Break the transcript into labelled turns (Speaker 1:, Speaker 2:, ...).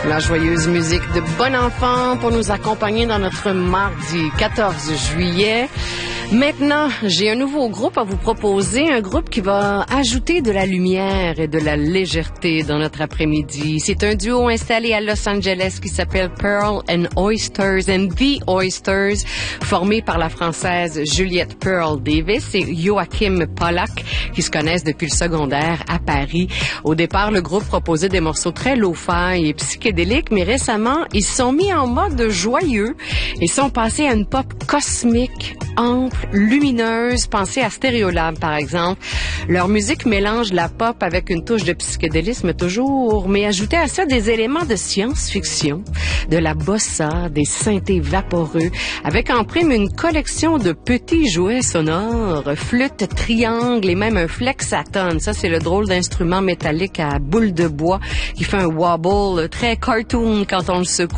Speaker 1: La joyeuse musique de Bon Enfant pour nous accompagner dans notre mardi 14 juillet. Maintenant, j'ai un nouveau groupe à vous proposer, un groupe qui va ajouter de la lumière et de la légèreté dans notre après-midi. C'est un duo installé à Los Angeles qui s'appelle Pearl and Oysters and The Oysters, formé par la Française Juliette Pearl Davis et Joachim Pollack, qui se connaissent depuis le secondaire à Paris. Au départ, le groupe proposait des morceaux très lo-fi et psychédéliques, mais récemment, ils se sont mis en mode joyeux et sont passés à une pop cosmique, ample, lumineuse. Pensez à Stereolab, par exemple. Leur musique mélange la pop avec une touche de psychédélisme toujours, mais ajoutait à ça des éléments de science-fiction, de la bossa, des synthés vaporeux, avec en prime une collection de petits jouets sonores, flûte, triangle et même un flexaton. Ça, c'est le drôle d'instrument métallique à boule de bois qui fait un wobble très cartoon quand on le secoue.